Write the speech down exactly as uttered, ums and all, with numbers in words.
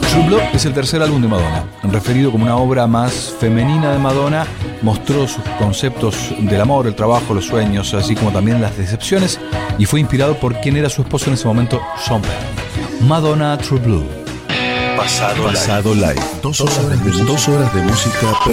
True Blue es el tercer álbum de Madonna, referido como una obra más femenina de Madonna. Mostró sus conceptos del amor, el trabajo, los sueños, así como también las decepciones, y fue inspirado por quien era su esposo en ese momento, Sean Penn. Madonna, True Blue. Pasado, Pasado Live. Dos horas de, dos horas de música.